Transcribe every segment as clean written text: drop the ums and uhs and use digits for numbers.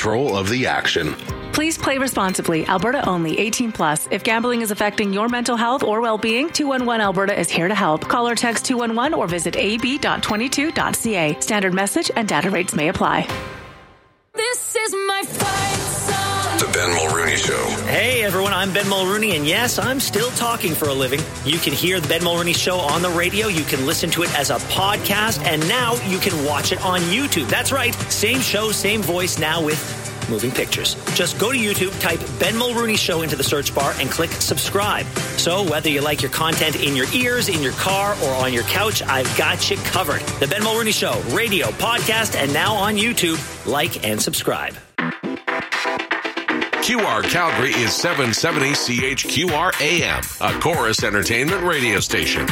control of the action. Please play responsibly. Alberta only. 18 plus. If gambling is affecting your mental health or well-being, 211 Alberta is here to help. Call or text 211 or visit ab.22.ca. Standard message and data rates may apply. This is my fight song. The Ben Mulrooney Show. Hey everyone, I'm Ben Mulrooney, and yes, I'm still talking for a living. You can hear the Ben Mulrooney Show on the radio, you can listen to it as a podcast, and now you can watch it on YouTube. That's right, same show, same voice, now with moving pictures. Just go to YouTube, type Ben Mulrooney Show into the search bar, and click subscribe. So whether you like your content in your ears, in your car, or on your couch, I've got you covered. The Ben Mulrooney Show, radio, podcast, and now on YouTube. Like and subscribe. QR Calgary is 770 CHQR AM, a Chorus Entertainment radio station.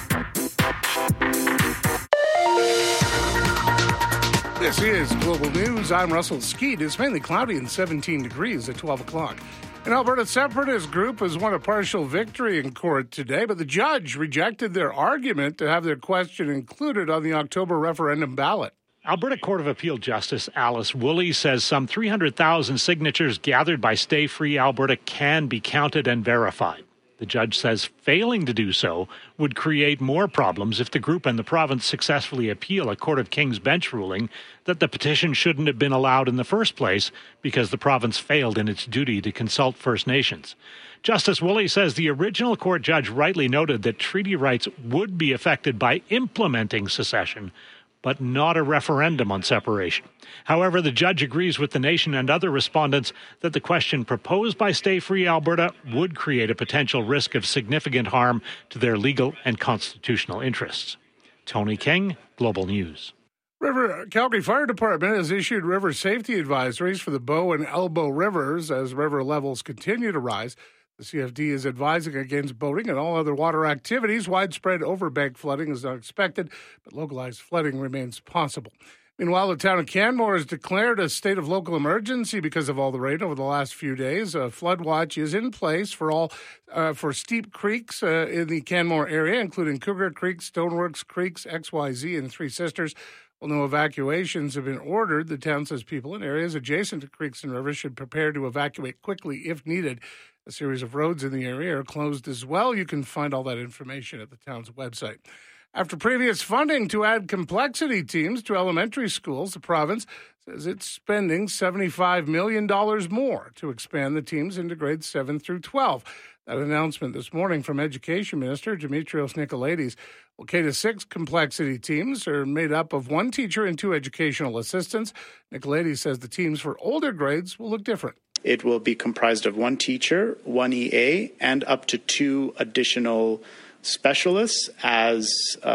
This is Global News. I'm Russell Skeet. It's mainly cloudy and 17 degrees at 12 o'clock. An Alberta separatist group has won a partial victory in court today, but the judge rejected their argument to have their question included on the October referendum ballot. Alberta Court of Appeal Justice Alice Woolley says some 300,000 signatures gathered by Stay Free Alberta can be counted and verified. The judge says failing to do so would create more problems if the group and the province successfully appeal a Court of King's Bench ruling that the petition shouldn't have been allowed in the first place because the province failed in its duty to consult First Nations. Justice Woolley says the original court judge rightly noted that treaty rights would be affected by implementing secession, but not a referendum on separation. However, the judge agrees with the nation and other respondents that the question proposed by Stay Free Alberta would create a potential risk of significant harm to their legal and constitutional interests. Tony King, Global News. Calgary Fire Department has issued river safety advisories for the Bow and Elbow rivers as river levels continue to rise. The CFD is advising against boating and all other water activities. Widespread overbank flooding is not expected, but localized flooding remains possible. Meanwhile, the town of Canmore has declared a state of local emergency because of all the rain over the last few days. A flood watch is in place for steep creeks in the Canmore area, including Cougar Creek, Stoneworks Creeks, XYZ, and Three Sisters. While no evacuations have been ordered, the town says people in areas adjacent to creeks and rivers should prepare to evacuate quickly if needed. A series of roads in the area are closed as well. You can find all that information at the town's website. After previous funding to add complexity teams to elementary schools, the province says it's spending $75 million more to expand the teams into grades 7 through 12. That announcement this morning from Education Minister Dimitrios Nicolaides. Well, K-6 complexity teams are made up of one teacher and two educational assistants. Nicolaides says the teams for older grades will look different. It will be comprised of one teacher, one EA, and up to two additional specialists as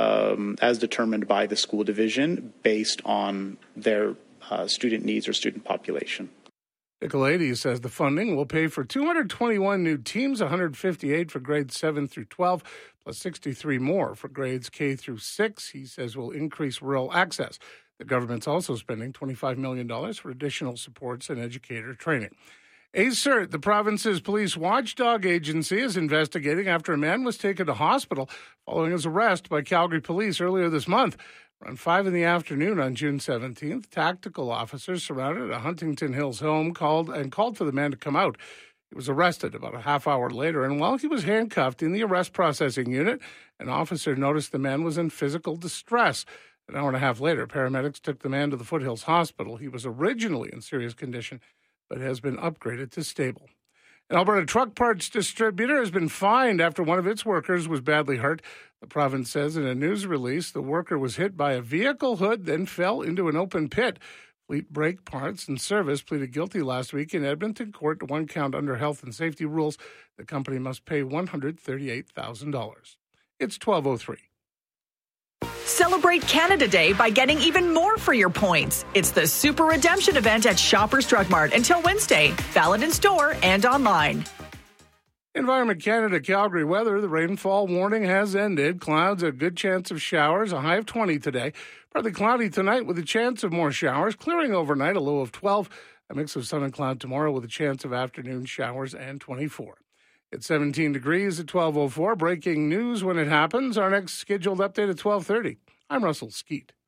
determined by the school division based on their student needs or student population. Nicolaides says the funding will pay for 221 new teams, 158 for grades 7 through 12, plus 63 more for grades K through 6. He says will increase rural access. The government's also spending $25 million for additional supports and educator training. ACERT, the province's police watchdog agency, is investigating after a man was taken to hospital following his arrest by Calgary police earlier this month. Around 5 in the afternoon on June 17th, tactical officers surrounded a Huntington Hills home called for the man to come out. He was arrested about a half hour later, and while he was handcuffed in the arrest processing unit, an officer noticed the man was in physical distress. An hour and a half later, paramedics took the man to the Foothills Hospital. He was originally in serious condition, but has been upgraded to stable. An Alberta truck parts distributor has been fined after one of its workers was badly hurt. The province says in a news release the worker was hit by a vehicle hood, then fell into an open pit. Fleet Brake Parts and Service pleaded guilty last week in Edmonton court to one count under health and safety rules. The company must pay $138,000. It's 12:03. Celebrate Canada Day by getting even more for your points. It's the Super Redemption event at Shoppers Drug Mart until Wednesday. Valid in store and online. Environment Canada Calgary weather. The rainfall warning has ended. Clouds, a good chance of showers, a high of 20 today. Partly cloudy tonight with a chance of more showers. Clearing overnight, a low of 12. A mix of sun and cloud tomorrow with a chance of afternoon showers and 24. It's 17 degrees at 12:04. Breaking news when it happens. Our next scheduled update at 12:30. I'm Russell Skeet.